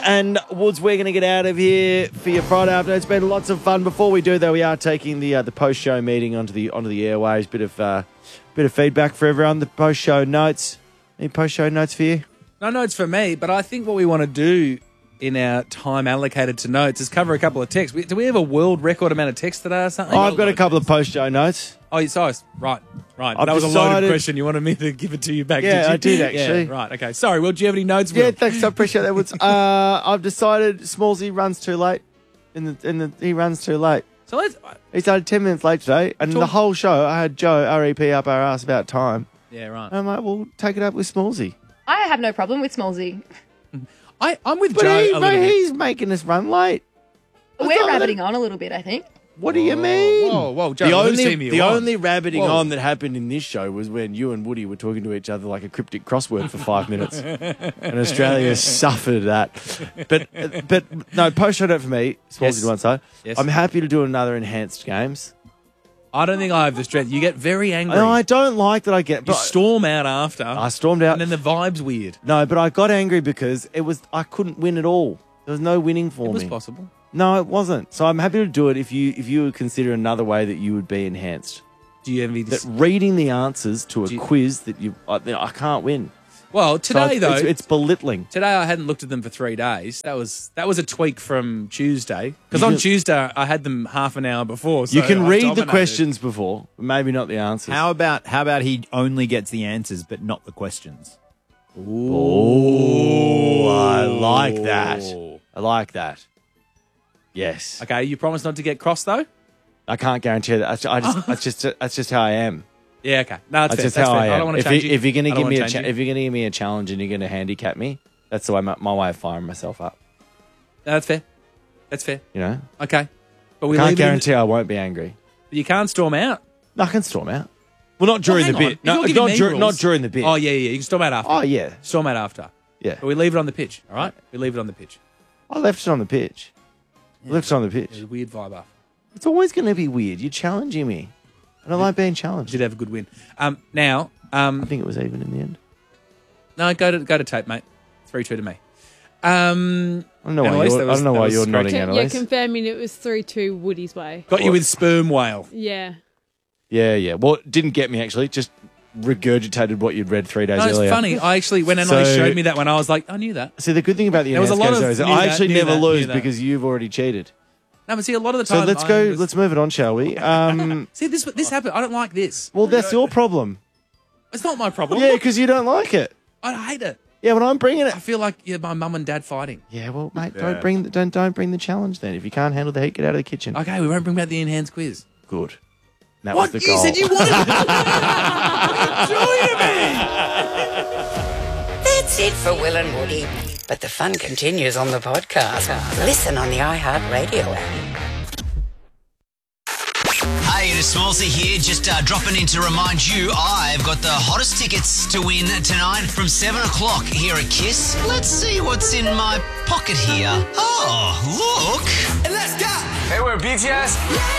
And Woods, we're going to get out of here for your Friday afternoon. It's been lots of fun. Before we do, though, we are taking the post-show meeting onto the airwaves. Bit of feedback for everyone. The post-show notes. Any post-show notes for you? No notes for me, but I think what we want to do in our time allocated to notes is cover a couple of texts. Do we have a world record amount of texts today or something? I've got a couple of post-show notes. Oh, you saw us. Right. I've that was decided... a loaded question. You wanted me to give it to you back, Yeah, did you? I did, actually. Yeah, right, okay. Sorry, Will, do you have any notes, Will? Yeah, thanks. I appreciate that, Woods. I've decided Smallsy runs too late. He runs too late. So He started 10 minutes late today, and the whole show, I had Joe, REP, up our ass about time. Yeah, right. And I'm like, well, take it up with Smallsy. I have no problem with Smallsy. I'm with But Joe a little bit. he's making us run late. We're rabbiting on a little bit, I think. What do you mean? Whoa, Joe, the only rabbiting on that happened in this show was when you and Woody were talking to each other like a cryptic crossword for 5 minutes. And Australia suffered that. But no, post-show note for me, Smallsy to one side. Yes. I'm happy to do another enhanced games. I don't think I have the strength. You get very angry. No, I don't like that I get... You storm out after. I stormed out. And then the vibe's weird. No, but I got angry because I couldn't win at all. There was no winning for me. It was possible. No, it wasn't. So I'm happy to do it if you would consider another way that you would be enhanced. Do you have any... That reading the answers to a quiz that I can't win. Well, today, though... It's belittling. Today I hadn't looked at them for 3 days. That was a tweak from Tuesday. Because on Tuesday I had them half an hour before. So you can I read dominated. the questions before, but maybe not the answers. How about he only gets the answers but not the questions? Ooh, I like that. I like that. Yes. Okay, you promise not to get cross, though? I can't guarantee that. That's just how I am. Yeah, okay. No, that's fair. Just That's how fair. I am. I don't want to change you. If you're going to I don't give me wanna change you. if you're going to give me a challenge and you're going to handicap me, that's the way my way of firing myself up. No, that's fair. That's fair. You know. Okay. But we Can't leave it in guarantee I won't be angry. But you can't storm out. No, I can storm out. Well, not during hang the on. bit. If you're No, giving me rules- not during the bit. Oh, yeah. You can storm out after. Oh, yeah. Storm out after. Yeah. But we leave it on the pitch, all right? We leave it on the pitch. I left it on the pitch. Left it on the pitch. There's a weird vibe after. It's always going to be weird. You're challenging me. I don't like being challenged. Did have a good win. Now... I think it was even in the end. No, go to tape, mate. 3-2 to me. I don't know why you're nodding, Yeah, Annalise. confirming it was 3-2 Woody's way. Got you with sperm whale. Yeah. Yeah. Well, it didn't get me, actually. Just regurgitated what you'd read 3 days No, it's earlier. funny. I actually, when Annalise showed me that one, I was like, I knew that. See, the good thing about the There was a enhanced lot games of though is knew I that, actually knew never that, knew lose that. because you've already cheated. No, but see, a lot of the So time... let's move it on, shall we? See, this happened. I don't like this. Well, that's your problem. It's not my problem. Yeah, because you don't like it. I hate it. Yeah, but I'm bringing it. I feel like my mum and dad fighting. Yeah, well, mate, don't bring the challenge then. If you can't handle the heat, get out of the kitchen. Okay, we won't bring back the enhanced quiz. Good. That What? was the You goal. said you wanted it. What are you doing to me? That's it for Will and Woody. But the fun continues on the podcast. Listen on the iHeartRadio app. Hey, it is Smallsy here, just dropping in to remind you I've got the hottest tickets to win tonight from 7 o'clock here at KISS. Let's see what's in my pocket here. Oh, look. Let's go. Hey, we're BTS.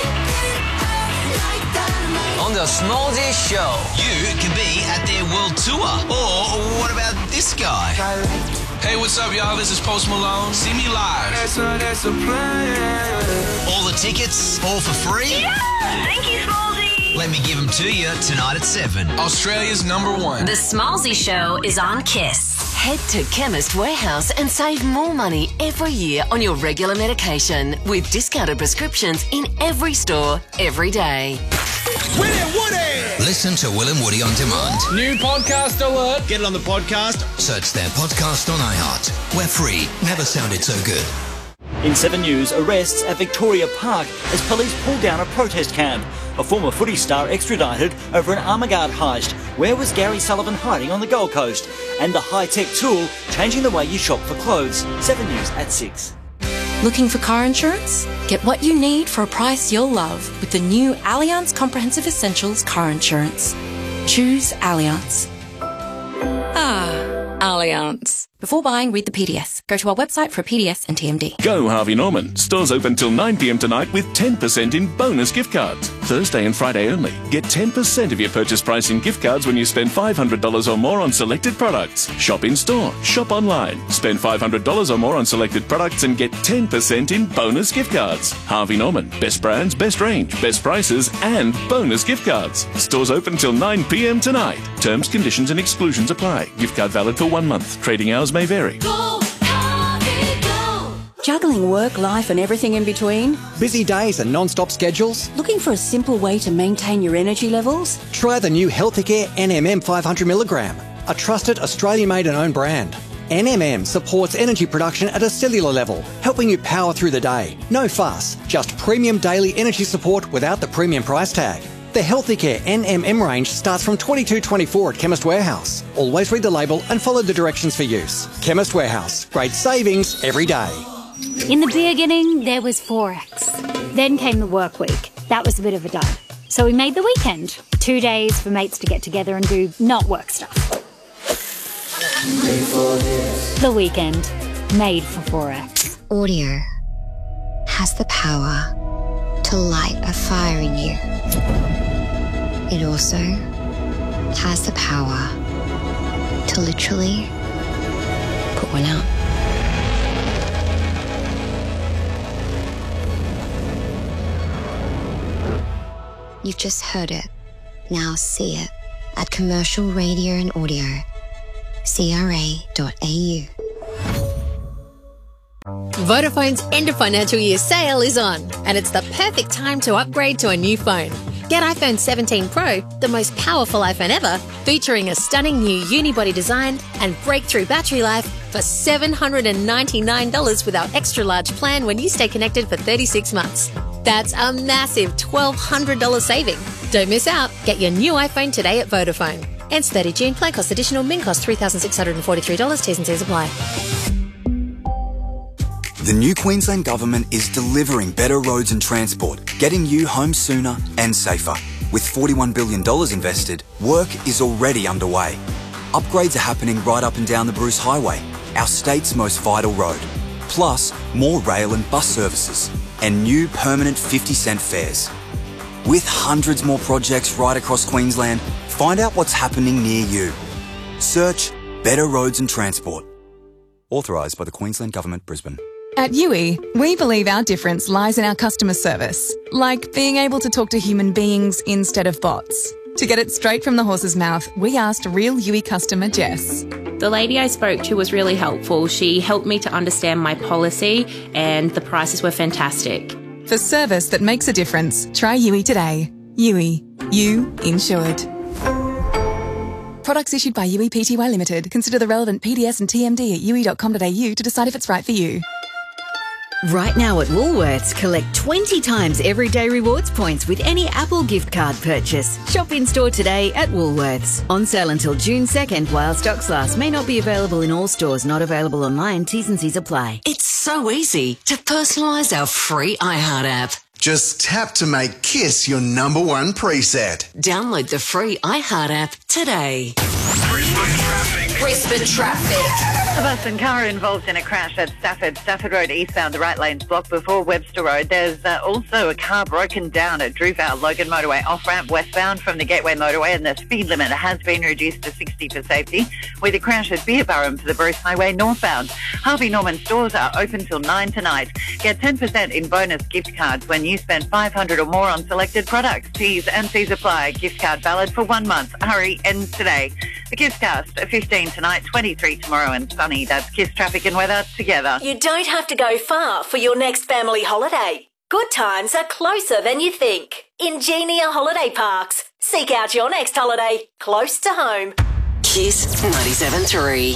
On the Smallsy Show. You can be at their world tour. Or what about this guy? Hey, what's up, y'all? This is Post Malone. See me live. That's a plan. All the tickets, all for free? Yeah! Thank you, Smallsy! Let me give them to you tonight at 7. Australia's #1. The Smallsy Show is on KISS. Head to Chemist Warehouse and save more money every year on your regular medication with discounted prescriptions in every store, every day. Will and Woody! Listen to Will and Woody on demand. New podcast alert. Get it on the podcast. Search their podcast on iHeart. We're free. Never sounded so good. In 7 News, arrests at Victoria Park as police pull down a protest camp. A former footy star extradited over an Armaguard heist. Where was Gary Sullivan hiding on the Gold Coast? And the high-tech tool changing the way you shop for clothes. 7 News at 6. Looking for car insurance? Get what you need for a price you'll love with the new Allianz Comprehensive Essentials car insurance. Choose Allianz. Ah, Allianz. Before buying, read the PDS. Go to our website for a PDS and TMD. Go Harvey Norman. Stores open till 9 p.m. tonight with 10% in bonus gift cards. Thursday and Friday only. Get 10% of your purchase price in gift cards when you spend $500 or more on selected products. Shop in store. Shop online. Spend $500 or more on selected products and get 10% in bonus gift cards. Harvey Norman. Best brands, best range, best prices and bonus gift cards. Stores open till 9 p.m. tonight. Terms, conditions and exclusions apply. Gift card valid for 1 month. Trading hours may vary. Juggling work, life and everything in between? Busy days and non-stop schedules? Looking for a simple way to maintain your energy levels? Try the new Healthicare NMM 500mg, a trusted Australian-made and owned brand. NMM supports energy production at a cellular level, helping you power through the day. No fuss, just premium daily energy support without the premium price tag. The Healthicare NMM range starts from $22.24 at Chemist Warehouse. Always read the label and follow the directions for use. Chemist Warehouse, great savings every day. In the beginning, there was Forex. Then came the work week. That was a bit of a dud. So we made the weekend. 2 days for mates to get together and do not work stuff. The weekend, made for Forex. Audio has the power to light a fire in you. It also has the power to literally put one out. You've just heard it. Now see it at Commercial Radio and Audio. CRA.au. Vodafone's end of financial year sale is on, and it's the perfect time to upgrade to a new phone. Get iPhone 17 Pro, the most powerful iPhone ever, featuring a stunning new unibody design and breakthrough battery life for $799 with our extra large plan when you stay connected for 36 months. That's a massive $1,200 saving. Don't miss out. Get your new iPhone today at Vodafone. Ends 30 June. Plan cost additional. Min cost $3,643. T's and C's apply. The new Queensland Government is delivering better roads and transport, getting you home sooner and safer. With $41 billion invested, work is already underway. Upgrades are happening right up and down the Bruce Highway, our state's most vital road. Plus, more rail and bus services, and new permanent 50-cent fares. With hundreds more projects right across Queensland, find out what's happening near you. Search Better Roads and Transport. Authorised by the Queensland Government, Brisbane. At Yui, we believe our difference lies in our customer service, like being able to talk to human beings instead of bots. To get it straight from the horse's mouth, we asked real Yui customer Jess. The lady I spoke to was really helpful. She helped me to understand my policy and the prices were fantastic. For service that makes a difference, try Yui today. Yui. You insured. Products issued by Yui Pty Limited. Consider the relevant PDS and TMD at yui.com.au to decide if it's right for you. Right now at Woolworths, collect 20 times everyday rewards points with any Apple gift card purchase. Shop in store today at Woolworths. On sale until June 2nd while stocks last. May not be available in all stores. Not available online. T's and C's apply. It's so easy to personalise our free iHeart app. Just tap to make Kiss your #1 preset. Download the free iHeart app today. Brisbane traffic. A bus and car involved in a crash at Stafford Road eastbound. The right lane's blocked before Webster Road. There's also a car broken down at Drewvale Logan Motorway off-ramp westbound from the Gateway Motorway, and the speed limit has been reduced to 60 for safety. With a crash at Beerburrum for the Bruce Highway northbound. Harvey Norman stores are open till 9 tonight. Get 10% in bonus gift cards when you spend $500 or more on selected products. T's and C's apply. Gift card valid for 1 month. Hurry, ends today. The Kisscast, 15 tonight, 23 tomorrow and sunny. That's Kiss traffic and weather together. You don't have to go far for your next family holiday. Good times are closer than you think. Ingenia Holiday Parks. Seek out your next holiday close to home. Kiss 97.3.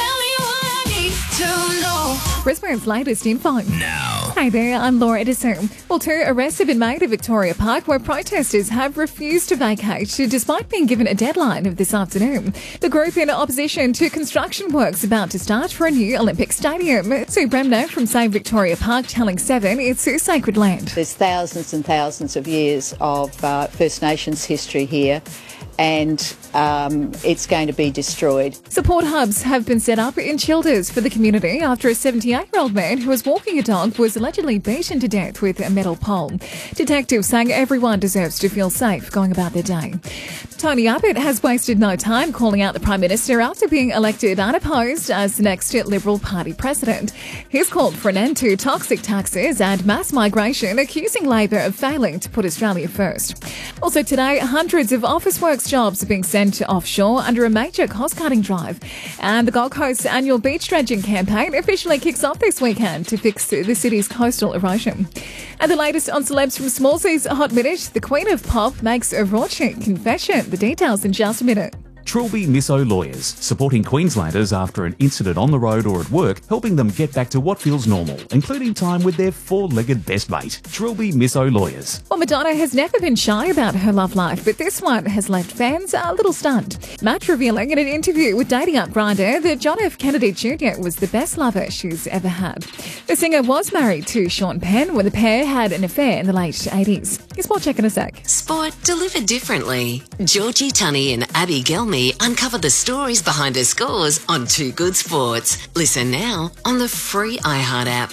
Brisbane's latest info. Now. Hey there, I'm Laura Edison. Well, 2 arrests have been made at Victoria Park where protesters have refused to vacate despite being given a deadline of this afternoon. The group in opposition to construction works about to start for a new Olympic stadium. Sue Bremner from Save Victoria Park telling 7 it's a sacred land. There's thousands and thousands of years of First Nations history here. and it's going to be destroyed. Support hubs have been set up in Childers for the community after a 78-year-old man who was walking a dog was allegedly beaten to death with a metal pole. Detectives saying everyone deserves to feel safe going about their day. Tony Abbott has wasted no time calling out the Prime Minister after being elected unopposed as the next Liberal Party president. He's called for an end to toxic taxes and mass migration, accusing Labor of failing to put Australia first. Also today, hundreds of Officeworks jobs are being sent offshore under a major cost-cutting drive. And the Gold Coast's annual beach dredging campaign officially kicks off this weekend to fix the city's coastal erosion. And the latest on celebs from Smallsy's Hot Minute, the Queen of Pop makes a raunchy confession. The details in just a minute. Trilby Misso Lawyers, supporting Queenslanders after an incident on the road or at work, helping them get back to what feels normal, including time with their four-legged best mate. Trilby Misso Lawyers. Well, Madonna has never been shy about her love life, but this one has left fans a little stunned. Matt revealing in an interview with Dating Up Grindr that John F. Kennedy Jr. was the best lover she's ever had. The singer was married to Sean Penn when the pair had an affair in the late 80s. Here's more check in a sec. Sport delivered differently. Georgie Tunney and Abby Gelmy uncover the stories behind her scores on Too Good Sports. Listen now on the free iHeart app.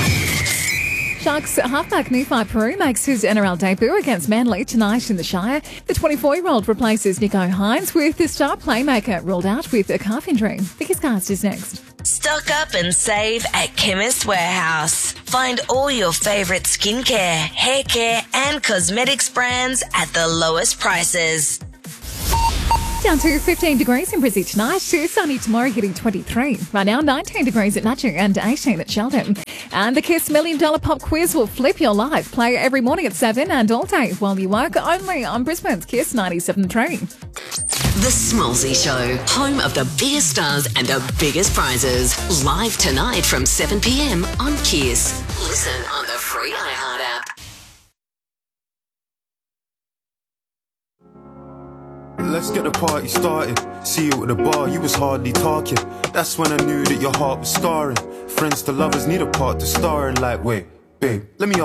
Sharks halfback Nephi Peru makes his NRL debut against Manly tonight in the Shire. The 24-year-old replaces Nico Hines with the star playmaker ruled out with a calf injury. Vicky's Cast is next. Stock up and save at Chemist Warehouse. Find all your favourite skincare, hair care and cosmetics brands at the lowest prices. Down to 15 degrees in Brizzy tonight, sunny tomorrow getting 23. Right now, 19 degrees at Nudging and 18 at Sheldon. And the KISS $1 Million Pop Quiz will flip your life. Play every morning at 7 and all day while you work, only on Brisbane's KISS 97.3. The Smallsy Show, home of the biggest stars and the biggest prizes. Live tonight from 7 p.m. on KISS. Listen on the free iHeart app. Let's get the party started. See you at the bar, you was hardly talking. That's when I knew that your heart was scarring. Friends to lovers need a part to star in. Like, wait, babe, let me